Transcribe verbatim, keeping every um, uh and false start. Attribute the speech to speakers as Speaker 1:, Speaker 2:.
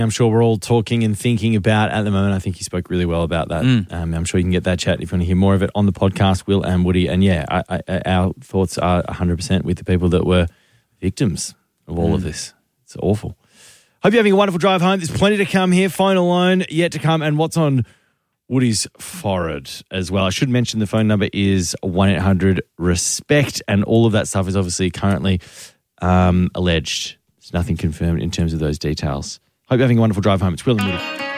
Speaker 1: I'm sure we're all talking and thinking about at the moment. I think you spoke really well about that.
Speaker 2: Mm.
Speaker 1: Um, I'm sure you can get that chat if you want to hear more of it on the podcast, Will and Woody. And yeah, I, I, our thoughts are one hundred percent with the people that were victims of all mm. of this. It's awful. Hope you're having a wonderful drive home. There's plenty to come here. Final line yet to come. And what's on Woody's forehead as well. I should mention the phone number is one eight hundred RESPECT, and all of that stuff is obviously currently um, alleged. There's nothing confirmed in terms of those details. Hope you're having a wonderful drive home. It's Will and Woody.